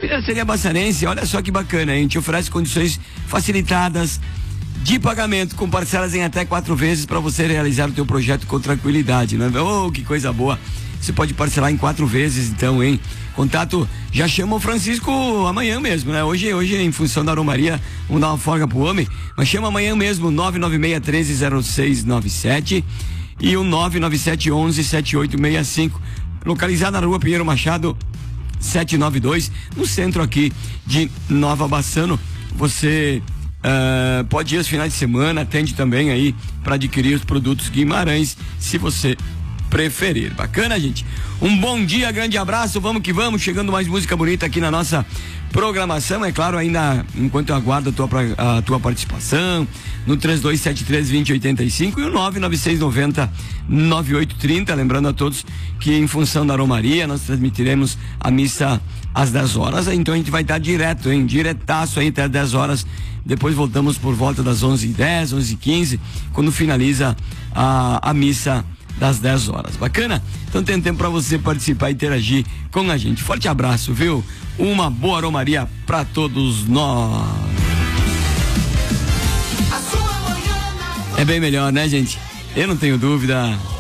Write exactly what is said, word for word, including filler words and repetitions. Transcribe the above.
Pirataria Bassarense, olha só que bacana, hein? A gente oferece condições facilitadas de pagamento com parcelas em até quatro vezes para você realizar o teu projeto com tranquilidade, né? Oh, que coisa boa. Você pode parcelar em quatro vezes, então, hein? Contato, já chama o Francisco amanhã mesmo, né? Hoje, hoje em função da Romaria, vamos dar uma folga pro homem, mas chama amanhã mesmo, nove nove seis um três zero seis nove sete e o nove nove sete um um sete oito seis cinco, localizado na Rua Pinheiro Machado setecentos e noventa e dois, no centro aqui de Nova Bassano. Você uh, pode ir aos finais de semana, atende também aí para adquirir os produtos Guimarães, se você preferir. Bacana, gente? Um bom dia, grande abraço, vamos que vamos, chegando mais música bonita aqui na nossa programação, é claro, ainda enquanto eu aguardo a tua, a tua participação no três dois sete três, dois zero oito cinco e o nove nove seis nove zero nove oito três zero, lembrando a todos que em função da Romaria nós transmitiremos a missa às dez horas, então a gente vai estar direto, hein, diretaço aí até dez horas, depois voltamos por volta das onze e dez, onze e quinze, quando finaliza a, a missa das dez horas. Bacana? Então tem tempo para você participar e interagir com a gente. Forte abraço, viu? Uma boa Romaria para todos nós. É bem melhor, né, gente? Eu não tenho dúvida.